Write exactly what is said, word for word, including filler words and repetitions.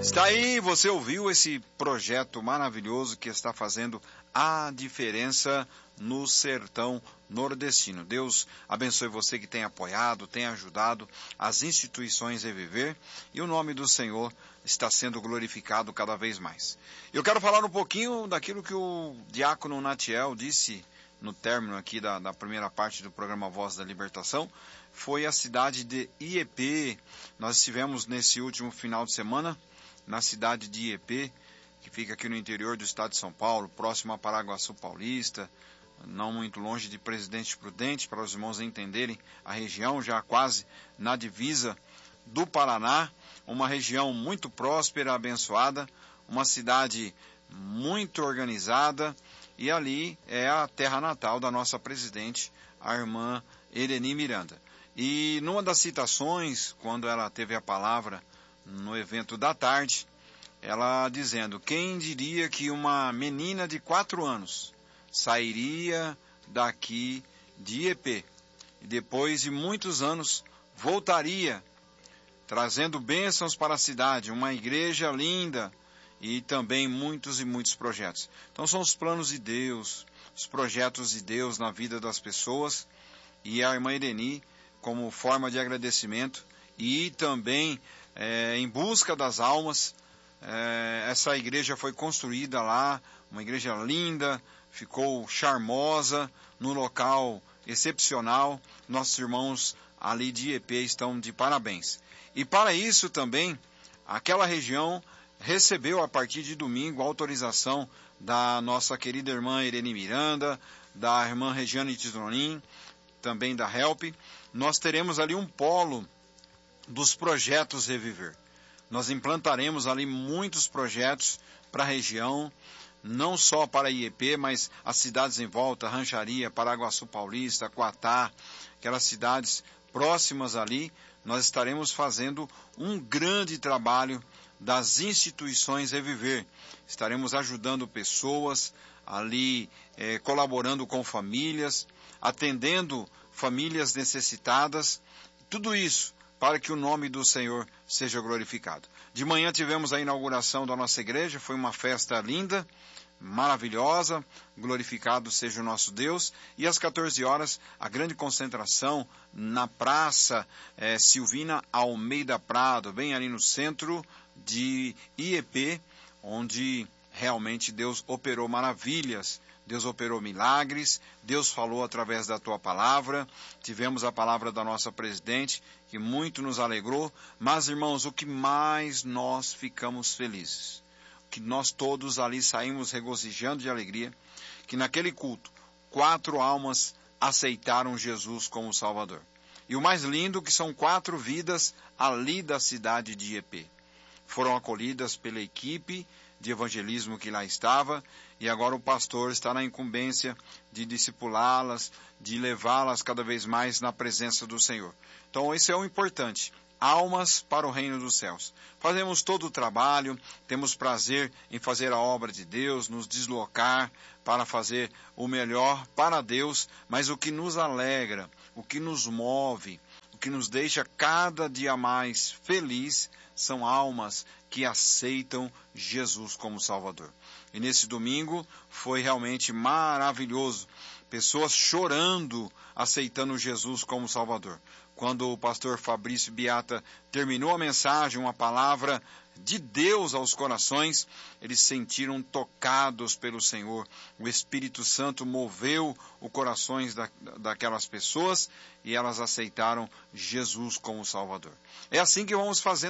Está aí, você ouviu esse projeto maravilhoso que está fazendo a diferença no sertão nordestino. Deus abençoe você que tem apoiado, tem ajudado as instituições Reviver, e o nome do Senhor está sendo glorificado cada vez mais. Eu quero falar um pouquinho daquilo que o diácono Natiel disse no término aqui da, da primeira parte do programa Voz da Libertação. Foi a cidade de Iepê. Nós estivemos nesse último final de semana na cidade de Iepê, que fica aqui no interior do estado de São Paulo, próximo a Paraguaçu Paulista, não muito longe de Presidente Prudente, para os irmãos entenderem a região, já quase na divisa do Paraná, uma região muito próspera, abençoada, uma cidade muito organizada, e ali é a terra natal da nossa presidente, a irmã Ereni Miranda. E numa das citações, quando ela teve a palavra no evento da tarde, ela dizendo: quem diria que uma menina de quatro anos sairia daqui de Iepê e depois de muitos anos voltaria trazendo bênçãos para a cidade, uma igreja linda e também muitos e muitos projetos. Então são os planos de Deus, os projetos de Deus na vida das pessoas, e a irmã Ereni, como forma de agradecimento e também é, em busca das almas, é, essa igreja foi construída lá, uma igreja linda, ficou charmosa, num local excepcional. Nossos irmãos ali de Iepê estão de parabéns. E para isso também, aquela região recebeu a partir de domingo a autorização da nossa querida irmã Ereni Miranda, da irmã Regiane Tisronin, também da Help. Nós teremos ali um polo dos projetos Reviver. Nós implantaremos ali muitos projetos para a região, não só para Iepê, mas as cidades em volta, Rancharia, Paraguaçu Paulista, Quatá, aquelas cidades próximas ali. Nós estaremos fazendo um grande trabalho das instituições Reviver. Estaremos ajudando pessoas ali, eh, colaborando com famílias, atendendo famílias necessitadas, tudo isso para que o nome do Senhor seja glorificado. De manhã tivemos a inauguração da nossa igreja, foi uma festa linda, maravilhosa, glorificado seja o nosso Deus, e às quatorze horas, a grande concentração na Praça eh, Silvina Almeida Prado, bem ali no centro de Iepê, onde realmente Deus operou maravilhas, Deus operou milagres, Deus falou através da tua palavra. Tivemos a palavra da nossa presidente, que muito nos alegrou. Mas, irmãos, o que mais nós ficamos felizes, que nós todos ali saímos regozijando de alegria, que naquele culto, quatro almas aceitaram Jesus como Salvador. E o mais lindo, que são quatro vidas ali da cidade de Iepê. Foram acolhidas pela equipe de evangelismo que lá estava, e agora o pastor está na incumbência de discipulá-las, de levá-las cada vez mais na presença do Senhor. Então, isso é o importante. Almas para o reino dos céus. Fazemos todo o trabalho, temos prazer em fazer a obra de Deus, nos deslocar para fazer o melhor para Deus, mas o que nos alegra, o que nos move, o que nos deixa cada dia mais feliz, são almas que aceitam Jesus como Salvador. E nesse domingo foi realmente maravilhoso. Pessoas chorando, aceitando Jesus como Salvador. Quando o pastor Fabrício Beata terminou a mensagem, uma palavra de Deus aos corações, eles se sentiram tocados pelo Senhor. O Espírito Santo moveu os corações da, daquelas pessoas e elas aceitaram Jesus como Salvador. É assim que vamos fazendo